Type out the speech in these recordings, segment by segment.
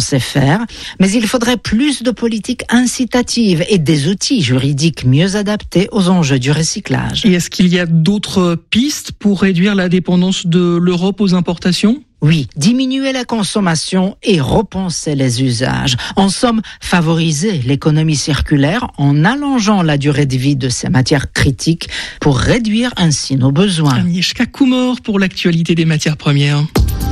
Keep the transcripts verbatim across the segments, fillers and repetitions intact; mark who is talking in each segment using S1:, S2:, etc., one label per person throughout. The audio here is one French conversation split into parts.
S1: sait faire, mais il faudrait plus de politiques incitatives et des outils juridiques mieux adaptés aux enjeux du recyclage.
S2: Et est-ce qu'il y a d'autres pistes pour réduire la dépendance de l'Europe aux importations ?
S1: Oui, diminuer la consommation et repenser les usages. En somme, favoriser l'économie circulaire en allongeant la durée de vie de ces matières critiques pour réduire ainsi nos besoins.
S2: Agnieszka Kumor pour l'actualité des matières premières.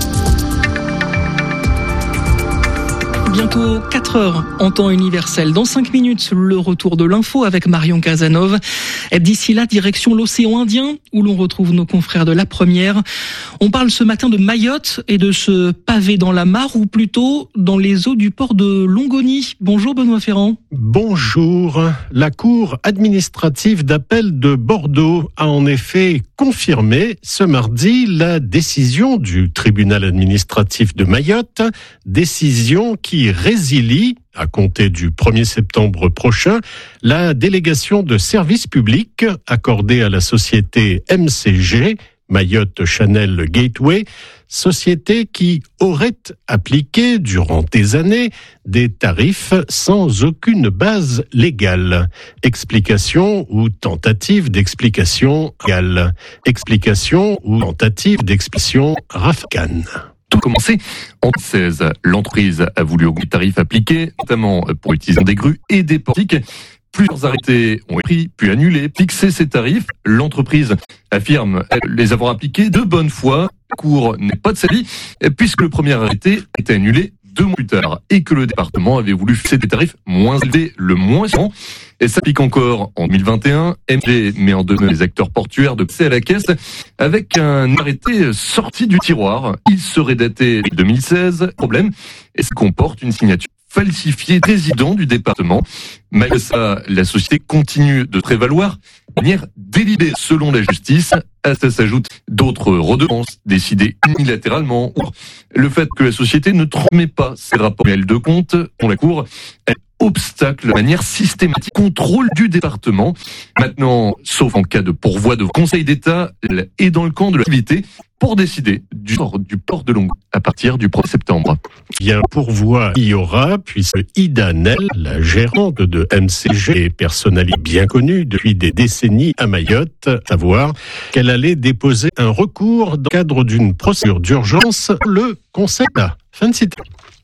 S2: Bientôt quatre heures en temps universel. Dans cinq minutes, le retour de l'info avec Marion Casanov. D'ici là, direction l'océan Indien, où l'on retrouve nos confrères de La Première. On parle ce matin de Mayotte et de ce pavé dans la mare, ou plutôt dans les eaux du port de Longoni. Bonjour Benoît Ferrand.
S3: Bonjour. La Cour administrative d'appel de Bordeaux a en effet confirmé ce mardi la décision du tribunal administratif de Mayotte, décision qui résilie, à compter du premier septembre prochain, la délégation de service public accordée à la société M C G, Mayotte Channel Gateway, société qui aurait appliqué durant des années des tarifs sans aucune base légale. Explication ou tentative d'explication légale. Explication ou tentative d'explication Rafkan.
S4: Tout commencé en deux mille seize. L'entreprise a voulu augmenter les tarifs appliqués, notamment pour l'utilisation des grues et des portiques. Plusieurs arrêtés ont été pris, puis annulés. Fixer ces tarifs, l'entreprise affirme les avoir appliqués de bonne foi. La Cour n'est pas de sa vie, puisque le premier arrêté a été annulé deux mois plus tard et que le département avait voulu fixer des tarifs moins élevés le moins souvent. Et ça s'applique encore en deux mille vingt et un. M G met en demeure les acteurs portuaires de passer à la caisse avec un arrêté sorti du tiroir. Il serait daté deux mille seize. Problème, et ça comporte une signature falsifiée président du département. Malgré ça, la société continue de prévaloir de manière délibérée selon la justice. À ça s'ajoutent d'autres redevances décidées unilatéralement. Le fait que la société ne transmet pas ses rapports annuels de compte, on la Cour, elle obstacle de manière systématique contrôle du département. Maintenant, sauf en cas de pourvoi de Conseil d'État, elle est dans le camp de l'activité pour décider du port, du port de Longoni à partir du premier septembre.
S3: Il y a un pourvoi il y aura, puisque Ida Nel, la gérante de M C G, est personnalité bien connue depuis des décennies à Mayotte, à savoir qu'elle allait déposer un recours dans le cadre d'une procédure d'urgence, le Conseil d'État. Fin de citation.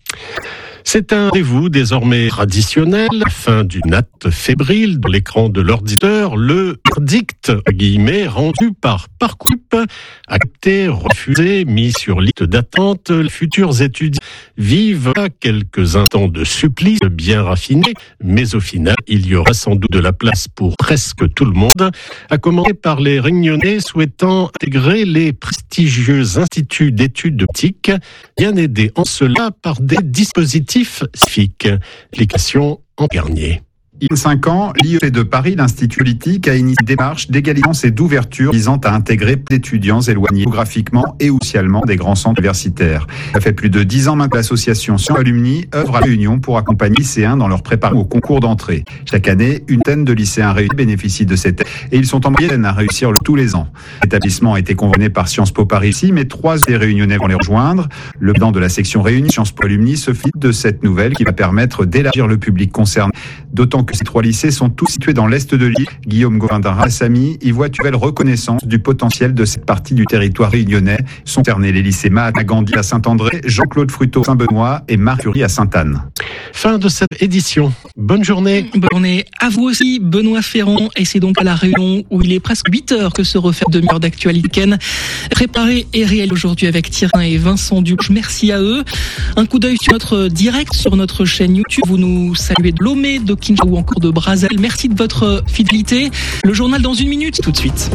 S3: C'est un rendez-vous désormais traditionnel, fin d'une acte fébrile de l'écran de l'ordinateur, le verdict, guillemets, rendu par Parcoursup, acté, refusé, mis sur liste d'attente. Les futurs étudiants vivent quelques instants de supplice bien raffinés, mais au final, il y aura sans doute de la place pour presque tout le monde, à commencer par les Réunionnais souhaitant intégrer les prestigieux instituts d'études optiques, bien aidés en cela par des dispositifs spécifiques. Application en Garnier.
S5: Il y a cinq ans, l'I E P de Paris, l'Institut politique, a initié une démarche d'égalisation et d'ouverture visant à intégrer d'étudiants éloignés géographiquement et socialement des grands centres universitaires. Ça fait plus de dix ans maintenant que l'association Sciences Alumni œuvre à la Réunion pour accompagner les lycéens dans leur préparation au concours d'entrée. Chaque année, une dizaine de lycéens réunis bénéficient de cette aide et ils sont en moyenne à réussir tous les ans. L'établissement a été convenu par Sciences Po Paris ici, mais trois des Réunionnais vont les rejoindre. Le président de la section Réunie, Sciences Po Alumni, se félicite de cette nouvelle qui va permettre d'élargir le public concerné, d'autant que ces trois lycées sont tous situés dans l'est de l'île. Guillaume Govindara, Samy, y voit une nouvelle reconnaissance du potentiel de cette partie du territoire réunionnais. Sont concernés les lycées Mahatma Gandhi à Saint-André, Jean-Claude Fruteau à Saint-Benoît et Marc Curie à Sainte-Anne.
S3: Fin de cette édition. Bonne journée.
S2: Bonne journée à vous aussi, Benoît Ferrand. Et c'est donc à La Réunion où il est presque huit heures que se refait demi-heure d'actualité. Préparé et réel aujourd'hui avec Thierry et Vincent Duc. Merci à eux. Un coup d'œil sur notre direct, sur notre chaîne YouTube. Vous nous saluez de Lomé, de Kinshasa ou encore de Brazzaville. Merci de votre fidélité. Le journal dans une minute, tout de suite.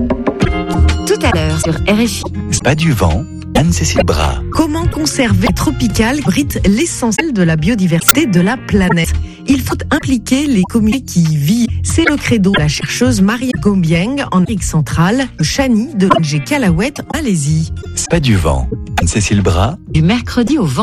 S6: Tout à l'heure sur R F I.
S7: C'est pas du vent. Anne-Cécile Bras.
S6: Comment conserver tropical abrite l'essentiel de la biodiversité de la planète? Il faut impliquer les communautés qui vivent. C'est le credo de la chercheuse Maria Gombieng en Amérique centrale, Chani de G. Calawet en Malaisie.
S7: C'est pas du vent. Anne-Cécile Bras.
S6: Du mercredi au vendredi.